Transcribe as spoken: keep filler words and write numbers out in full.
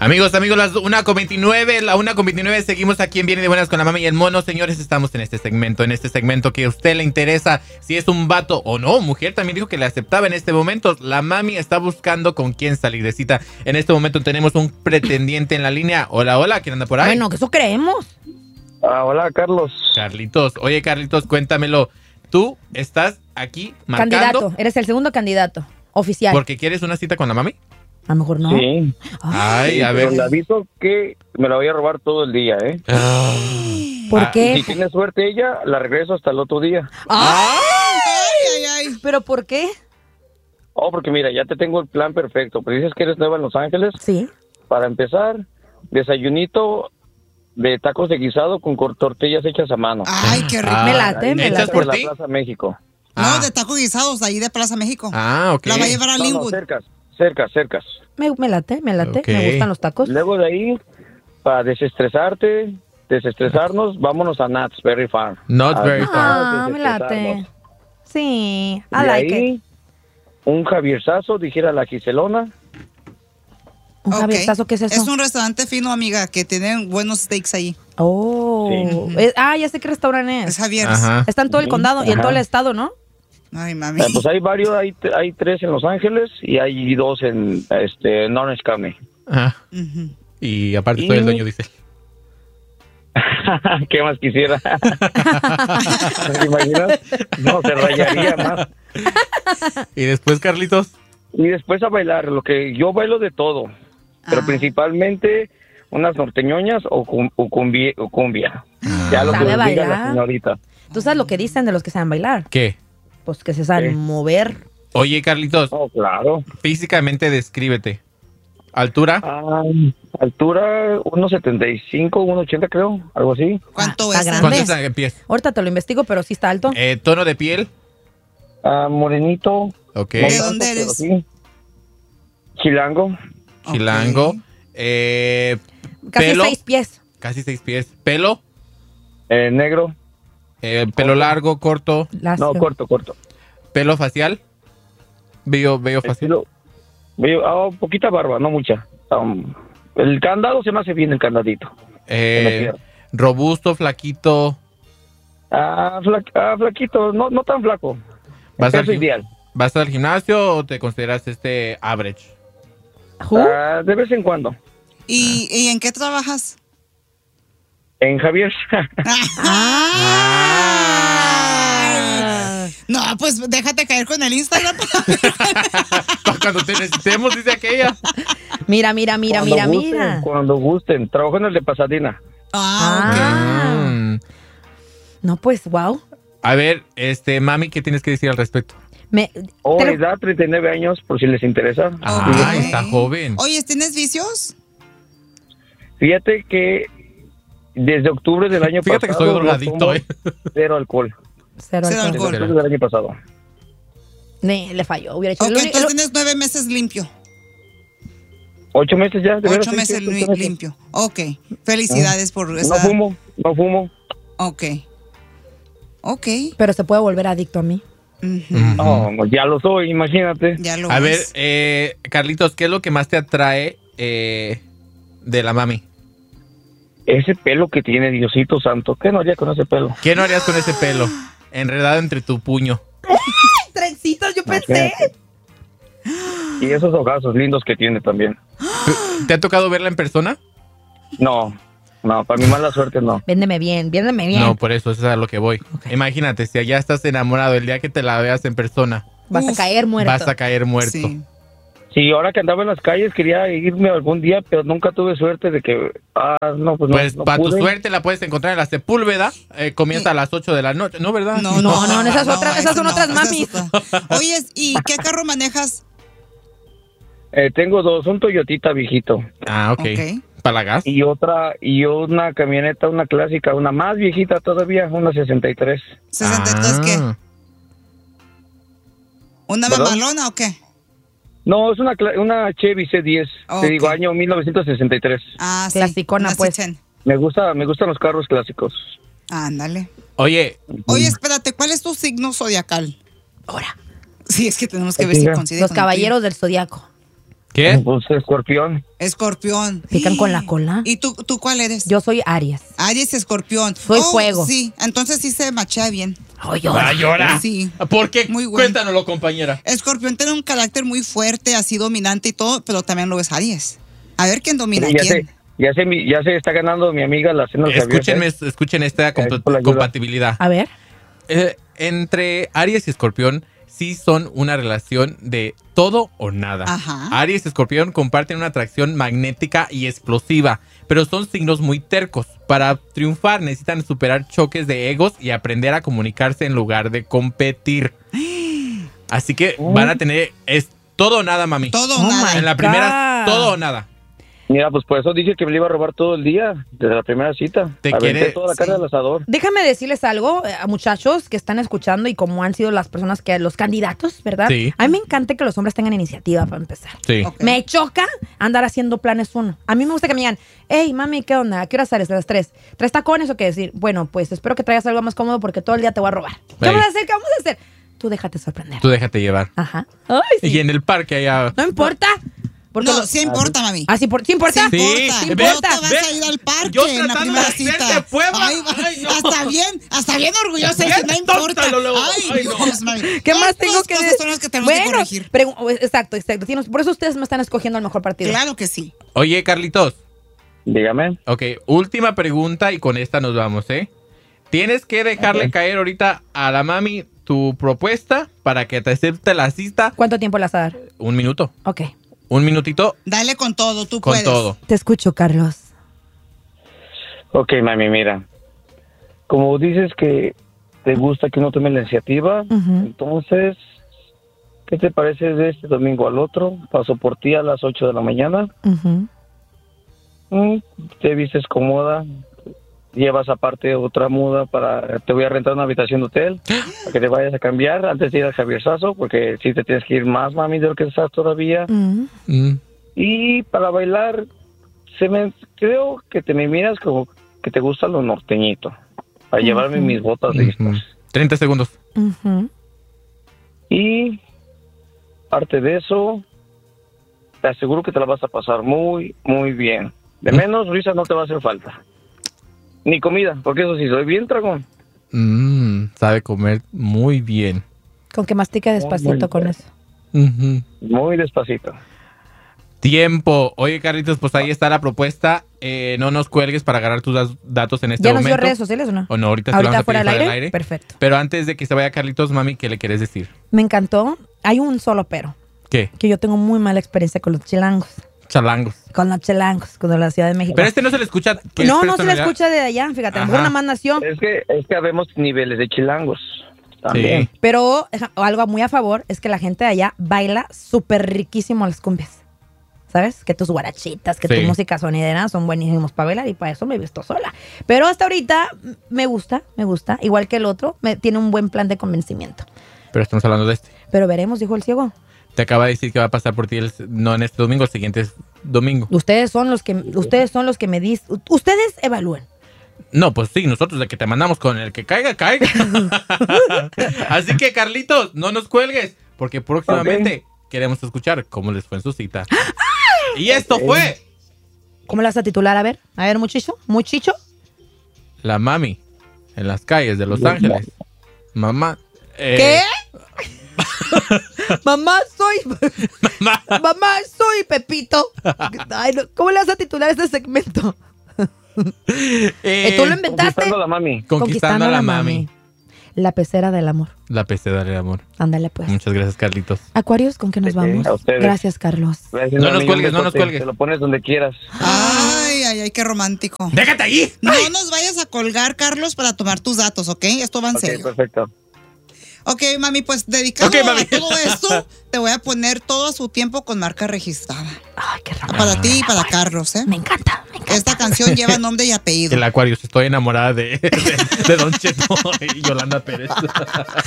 Amigos, amigos, las una con veintinueve, la una con veintinueve, seguimos aquí en Viene de Buenas con la Mami y el Mono. Señores, estamos en este segmento, en este segmento que a usted le interesa, si es un vato o no, mujer, también dijo que le aceptaba en este momento. La Mami está buscando con quién salir de cita. En este momento tenemos un pretendiente en la línea. Hola, hola, ¿quién anda por ahí? Bueno, que eso creemos. Ah, hola, Carlos. Carlitos, oye, Carlitos, cuéntamelo. Tú estás aquí marcando... Candidato, eres el segundo candidato oficial. ¿Porque quieres una cita con la Mami? A lo mejor no. Sí. Ay, a Pero ver. le aviso que me la voy a robar todo el día, ¿eh? ¿Por Ah, qué? Si tiene suerte ella, la regreso hasta el otro día. ¡Ay! Ay, ay, ay. ¿Pero por qué? Oh, porque mira, ya te tengo el plan perfecto. Pues dices que eres nueva en Los Ángeles. Sí. Para empezar, desayunito de tacos de guisado con cor- tortillas hechas a mano. Ay, qué rico. Ah, Me late, me ¿hechas late. por de la ti? Plaza México. Ah. No, de tacos guisados ahí de Plaza México. Ah, ok. La va a llevar a No, no, Linwood. cercas, cercas, cercas. Me, me late, me late. Ok. Me gustan los tacos. Luego de ahí, para desestresarte, desestresarnos, vámonos a Knott's Berry Farm. Knott's A- Berry a Farm. Ah, me late. desestresarnos. Sí, I De like ahí, it. un Javierzazo, dijera la Giselona. ¿Un Ok. javierzazo qué es eso? Es un restaurante fino, amiga, que tienen buenos steaks ahí. Oh. Sí. Es- ah, ya sé qué restaurante Es es. Javier. Ajá. Está en todo el condado y en Ajá. todo el estado, ¿no? Ay, mami. Eh, pues hay varios, hay, hay tres en Los Ángeles y hay dos en este en Orange County. Ajá. Ujú. Y aparte Y- soy el dueño, dice. ¿Qué más quisiera? ¿Te imaginas? No, se rayaría más. Y después, Carlitos. Y después a bailar, lo que yo bailo de todo, pero Ah. principalmente unas norteñoñas o, cum- o cumbia. O cumbia. Ya lo que ¿Sabe nos diga bailar? la señorita. ¿Tú sabes lo que dicen de los que saben bailar? ¿Qué? Pues que se saben ¿Qué? mover. Oye, Carlitos, Oh, claro. físicamente descríbete. ¿Altura? Ah, altura uno setenta y cinco, uno ochenta creo, algo así. ¿Cuánto Ah, es? está ¿Cuántos grande. pies? Ahorita te lo investigo, pero sí está alto. Eh, ¿Tono de piel? Ah, morenito. Ok. no ¿De tanto, dónde pero eres? sí. Chilango. Chilango. Ok. Eh, Casi pelo. seis pies. Casi seis pies. ¿Pelo? Eh, negro. Eh, ¿Pelo largo, corto? Lacio. No, corto, corto. ¿Pelo facial? ¿Veo, veo facial? Estilo. Veo, ah, poquita barba, no mucha. Um, el candado se me hace bien el candadito. Eh, ¿Robusto, flaquito? Ah, fla- ah, flaquito, no, no tan flaco. ¿Vas Eso al, gim- ideal. ¿Vas al gimnasio o te consideras este average? Who? Ah, de vez en cuando. ¿Y, ¿Y en qué trabajas? En Javier. Ah. No, pues déjate caer con el Instagram. Cuando te necesitemos, dice aquella. Mira, mira, mira, Cuando mira, gusten, mira. Cuando gusten. Trabajo en el de Pasadena. Ah, ok. Ah. Mm. No, pues, wow. A ver, este, mami, ¿qué tienes que decir al respecto? Me, Oh, te lo- edad treinta y nueve años, por si les interesa. Ah, Ok. está joven. Oye, ¿tienes vicios? Fíjate que desde octubre del año Fíjate que pasado. estoy drogadicto, no tomo eh. Cero alcohol. cero Cero alcohol. Desde alcohol. octubre del año pasado. Ne, le falló. Hubiera hecho Ok, el único- entonces tienes nueve meses limpio. Ocho meses ya. ¿de veras? Ocho Sí, meses sí, li- ocho meses. limpio. Ok. Felicidades por No esa. fumo, no fumo. Ok. Ok. pero se puede volver adicto a mí. Ujú. Ujú. No, ya lo soy, imagínate. Ya lo A ver, ves. eh, Carlitos, ¿qué es lo que más te atrae eh, de la mami? Ese pelo que tiene, Diosito santo. ¿Qué no haría con ese pelo? ¿Qué no harías con ese pelo? Enredado entre tu puño. Trencitos, yo pensé. Y esos ojazos lindos que tiene también. ¿Te ha tocado verla en persona? No, no, para mi mala suerte no. Véndeme bien, véndeme bien. No, por eso, eso es a lo que voy. Imagínate, si allá estás enamorado, el día que te la veas en persona, Vas a Uf, caer muerto. vas a caer muerto. Sí. Sí, ahora que andaba en las calles quería irme algún día, pero nunca tuve suerte de que... Ah, no, pues no. Pues no para tu pude. suerte la puedes encontrar en la Sepúlveda. Eh, comienza a las ocho de la noche, ¿no, verdad? No, No, no, esas otras- esas esa son otras esa es mamis. otra. Oye, ¿y qué carro manejas? Eh, tengo dos, un Toyotita viejito Ah, ok. Ok. ¿Para la gas? y otra, y una camioneta, una clásica, una más viejita todavía, una sesenta y tres. ¿sesenta y tres qué? Ah. ¿Una ¿Perdón? mamalona o qué? No, es una, cla- una Chevy C diez, Ok. te digo, año mil novecientos sesenta y tres. Ah, sí. Clasicona, una pues. C diez. Me gusta, me gustan los carros clásicos. Ándale. Oye, Oye, espérate, ¿cuál es tu signo zodiacal? Ahora, Sí, es que tenemos que ver Diga. si coincide los con el caballeros del zodiaco. ¿Qué? Pues escorpión. Escorpión. ¿Pican con la cola? ¿Y tú, tú cuál eres? Yo soy Aries. Aries, escorpión. Soy fuego. Sí, entonces sí se machea bien. Ay, Va a llorar. Sí. ¿Por qué? Muy bueno. Cuéntanoslo, compañera. Escorpión tiene un carácter muy fuerte, así dominante y todo, pero también lo es Aries. A ver quién domina a ya, quién. se, ya, se, mi- ya se está ganando mi amiga la cena del Javier, Escúchenme, ¿eh? escuchen esta compa- Gracias por la ayuda. compatibilidad. A ver. Eh, entre Aries y Escorpión sí son una relación de todo o nada. Ajá. Aries y Escorpión comparten una atracción magnética y explosiva, pero son signos muy tercos. Para triunfar necesitan superar choques de egos y aprender a comunicarse en lugar de competir. Así que van a tener es todo o nada, mami. Todo Oh o nada. my En la primera, God. todo o nada. Mira, pues por eso dije que me lo iba a robar todo el día, desde la primera cita. ¿Te Aventé quiere? toda la carne Sí. al asador. Déjame decirles algo, eh, a muchachos que están escuchando y como han sido las personas que, los candidatos, ¿verdad? Sí. A mí me encanta que los hombres tengan iniciativa para empezar. Sí. Ok. Me choca andar haciendo planes uno. A mí me gusta que me digan, hey, mami, ¿qué onda? ¿A qué hora sales? A las tres. ¿Traes tacones o qué decir? Bueno, pues espero que traigas algo más cómodo porque todo el día te voy a robar. ¿Qué Ey. vamos a hacer? ¿Qué vamos a hacer? Tú déjate sorprender. Tú déjate llevar. Ajá. Ay, sí. Y en el parque allá. No importa. Porque No, lo- sí importa, mami. Ah, ¿sí, por- sí importa? Sí Sí, importa. sí No importa. te vas Ve, a ir al parque yo en la tratando primera de hacerte cita. prueba. Ay, Ay, no. Hasta bien, hasta bien orgullosa. Bien y no importa. tóntalo luego. Ay, Ay, no. Dios, mami. ¿Qué Todas más tengo las que cosas decir? son las que tenemos que Bueno, corregir. pregu- exacto, exacto. Sí, nos- Por eso ustedes me están escogiendo el mejor partido. Claro que sí. Oye, Carlitos. Dígame. Ok, última pregunta y con esta nos vamos, ¿eh? Tienes que dejarle Ok. caer ahorita a la mami tu propuesta para que te acepte la cita. ¿Cuánto tiempo las vas a dar? Un minuto. Ok. Un minutito Dale con todo, tú con puedes. todo. Te escucho, Carlos. Ok, mami, mira. Como dices que te gusta que uno tome la iniciativa, Ujú. entonces, ¿qué te parece de este domingo al otro? Paso por ti a las ocho de la mañana. Ujú. Mm, te vistes cómoda. Llevas aparte otra muda para... Te voy a rentar una habitación de hotel para que te vayas a cambiar antes de ir al Javier Sazo, porque si te tienes que ir más, mami, de lo que estás todavía. Mm. Mm. Y para bailar, se me, creo que te me miras como que te gusta lo norteñito. Para llevarme mis botas listas. Ujú. treinta segundos. Ujú. Y parte de eso, te aseguro que te la vas a pasar muy, muy bien. De menos risa no te va a hacer falta. Ni comida, porque eso sí, soy bien dragón. Mm, sabe comer muy bien. Con que mastique despacito muy con bien. eso. Ujú. Muy despacito. Tiempo. Oye, Carlitos, pues ahí está la propuesta. Eh, no nos cuelgues para agarrar tus das- datos en este ¿Ya nos dio momento. redes sociales o no? O no, ahorita, te ¿Ahorita vamos a fuera pedir del fuera aire? del aire. Perfecto. Pero antes de que se vaya Carlitos, mami, ¿qué le quieres decir? Me encantó. Hay un solo pero. ¿Qué? Que yo tengo muy mala experiencia con los chilangos. Chalangos. Con los chilangos, con la Ciudad de México. Pero este no se le escucha. que es no, no se le personalidad. escucha de allá, fíjate. A lo mejor Ajá. una más nació. Es que, es que habemos niveles de chilangos. También. Sí. Pero eja, algo muy a favor es que la gente de allá baila súper riquísimo las cumbias. ¿Sabes? Que tus guarachitas, que Sí. tu música sonidera son buenísimos para bailar y para eso me he visto sola. Pero hasta ahorita m- me gusta, me gusta. Igual que el otro, me, tiene un buen plan de convencimiento. Pero estamos hablando de este. Pero veremos, dijo el ciego. Te acaba de decir que va a pasar por ti el, no en este domingo, el siguiente es domingo. Ustedes son los que, ustedes son los que me dicen. Ustedes evalúen. No, pues sí, nosotros de que te mandamos con el que caiga, caiga. Así que, Carlitos, no nos cuelgues, porque próximamente queremos escuchar cómo les fue en su cita. Y esto fue ¿Cómo la vas a titular? A ver, a ver, muchicho, muchicho. La Mami en las calles de Los Ángeles. Mamá. eh, ¿Qué? Mamá, soy. Mamá. Mamá, soy Pepito. Ay, no, ¿cómo le vas a titular este segmento? Eh, ¿Tú lo inventaste? Conquistando a la mami. Conquistando a la Mami. La pecera del amor. La pecera del amor. Ándale, pues. Muchas gracias, Carlitos. Acuarios, ¿con qué nos vamos? A ustedes. Gracias, Carlos. Gracias, No nos mami, cuelgues, un no nos besote. cuelgues. Te lo pones donde quieras. Ay, ay, ay, qué romántico. ¡Déjate ahí! No nos vayas a colgar, Carlos, para tomar tus datos, ¿ok? Esto va en Ok, serio. perfecto. Ok, mami, pues dedicado Ok, mami. a todo esto, te voy a poner todo su tiempo con marca registrada. Ay, qué raro. Para ti y para Carlos, ¿eh? Me encanta, me encanta. Esta canción lleva nombre y apellido. El Acuarios, estoy enamorada de, de, de Don Cheto y Yolanda Pérez.